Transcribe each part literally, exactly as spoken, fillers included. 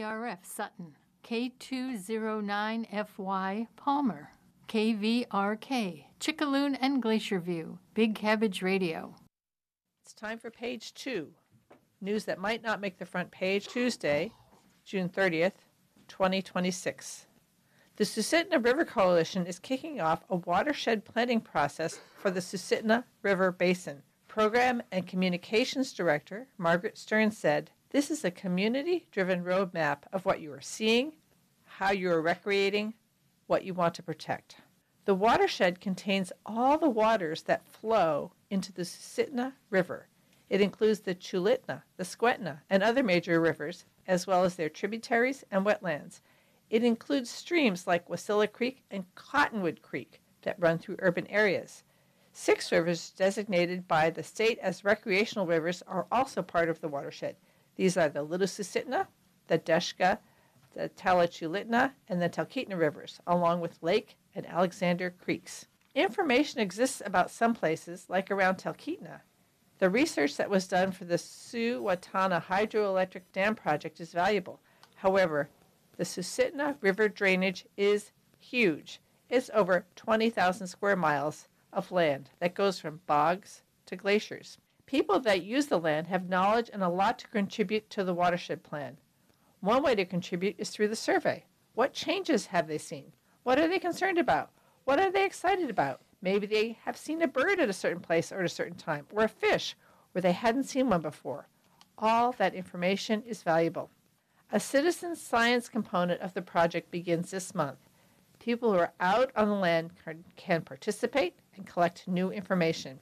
R F Sutton, K two oh nine F Y Palmer, K V R K, Chickaloon and Glacier View, Big Cabbage Radio. It's time for page two. News that might not make the front page Tuesday, June thirtieth, twenty twenty-six. The Susitna River Coalition is kicking off a watershed planning process for the Susitna River Basin. Program and Communications Director Margaret Stern said, "This is a community-driven roadmap of what you are seeing, how you are recreating, what you want to protect." The watershed contains all the waters that flow into the Susitna River. It includes the Chulitna, the Skwetna, and other major rivers, as well as their tributaries and wetlands. It includes streams like Wasilla Creek and Cottonwood Creek that run through urban areas. Six rivers designated by the state as recreational rivers are also part of the watershed. These are the Little Susitna, the Deshka, the Talachulitna, and the Talkeetna rivers, along with Lake and Alexander Creeks. Information exists about some places, like around Talkeetna. The research that was done for the Suwatana Hydroelectric Dam project is valuable. However, the Susitna River drainage is huge. It's over twenty thousand square miles of land that goes from bogs to glaciers. People that use the land have knowledge and a lot to contribute to the watershed plan. One way to contribute is through the survey. What changes have they seen? What are they concerned about? What are they excited about? Maybe they have seen a bird at a certain place or at a certain time, or a fish where they hadn't seen one before. All that information is valuable. A citizen science component of the project begins this month. People who are out on the land can participate and collect new information.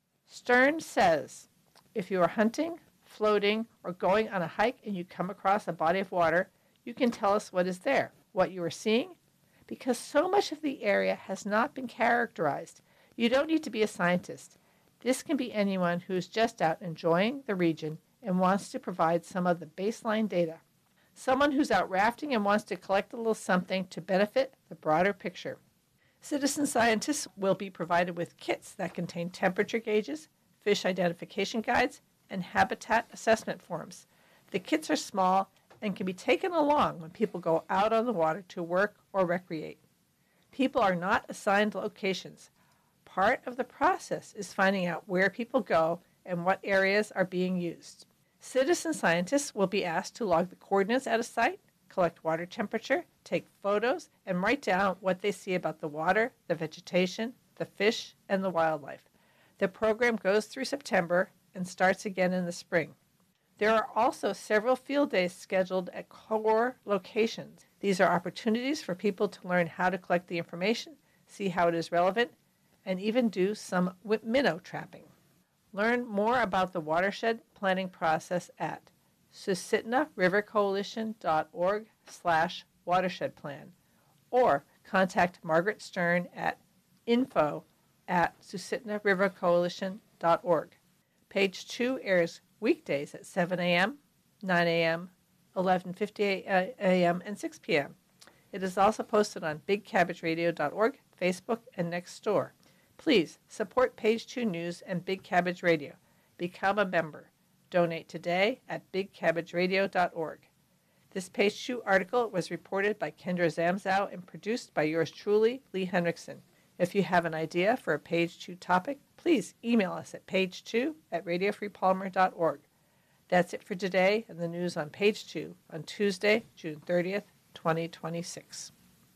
Stern says, if you are hunting, floating, or going on a hike and you come across a body of water, you can tell us what is there, what you are seeing, because so much of the area has not been characterized. You don't need to be a scientist. This can be anyone who is just out enjoying the region and wants to provide some of the baseline data. Someone who's out rafting and wants to collect a little something to benefit the broader picture. Citizen scientists will be provided with kits that contain temperature gauges, fish identification guides, and habitat assessment forms. The kits are small and can be taken along when people go out on the water to work or recreate. People are not assigned locations. Part of the process is finding out where people go and what areas are being used. Citizen scientists will be asked to log the coordinates at a site, collect water temperature, take photos, and write down what they see about the water, the vegetation, the fish, and the wildlife. The program goes through September and starts again in the spring. There are also several field days scheduled at core locations. These are opportunities for people to learn how to collect the information, see how it is relevant, and even do some minnow trapping. Learn more about the watershed planning process at susitna river coalition dot org slash watershed plan or contact Margaret Stern at info at susitna river coalition dot org. Page two airs weekdays at seven a.m., nine a.m., eleven fifty a.m., and six p.m. It is also posted on big cabbage radio dot org, Facebook, and Nextdoor. Please support Page two News and Big Cabbage Radio. Become a member. Donate today at big cabbage radio dot org. This Page two article was reported by Kendra Zamzow and produced by yours truly, Lee Henriksen. If you have an idea for a Page two topic, please email us at page two at radio free palmer dot org. That's it for today and the news on Page two on Tuesday, June thirtieth, twenty twenty-six.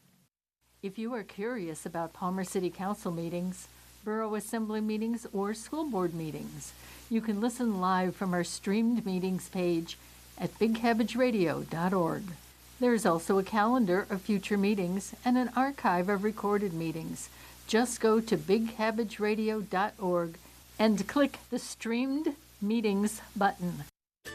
If you are curious about Palmer City Council meetings, Borough Assembly meetings, or school board meetings, you can listen live from our streamed meetings page at big cabbage radio dot org. There is also a calendar of future meetings and an archive of recorded meetings. Just go to big cabbage radio dot org and click the Streamed Meetings button.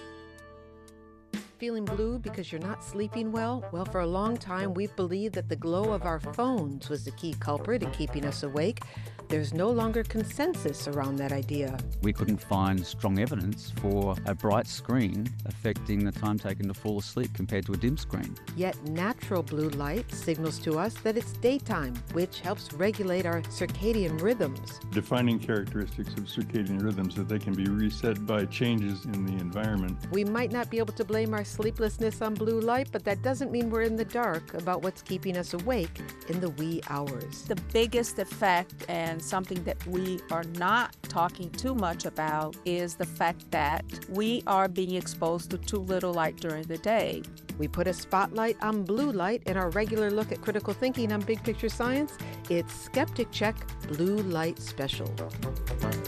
Feeling blue because you're not sleeping well? Well, for a long time, we've believed that the glow of our phones was the key culprit in keeping us awake. There's no longer consensus around that idea. We couldn't find strong evidence for a bright screen affecting the time taken to fall asleep compared to a dim screen. Yet natural blue light signals to us that it's daytime, which helps regulate our circadian rhythms. Defining characteristics of circadian rhythms that they can be reset by changes in the environment. We might not be able to blame our sleeplessness on blue light, but that doesn't mean we're in the dark about what's keeping us awake in the wee hours. The biggest effect, and something that we are not talking too much about, is the fact that we are being exposed to too little light during the day. We put a spotlight on blue light in our regular look at critical thinking on Big Picture Science. It's Skeptic Check Blue Light Special.